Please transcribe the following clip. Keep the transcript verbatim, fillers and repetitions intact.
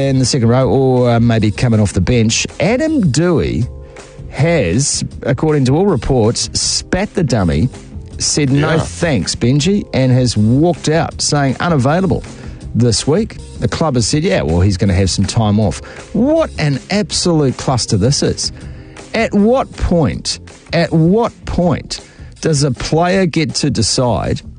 in the second row or uh, maybe coming off the bench. Adam Doueihi has, according to all reports, spat the dummy, said no Yeah. thanks, Benji, and has walked out saying unavailable this week. The club has said, yeah, well, he's going to have some time off. What an absolute cluster this is. At what point, at what point does a player get to decide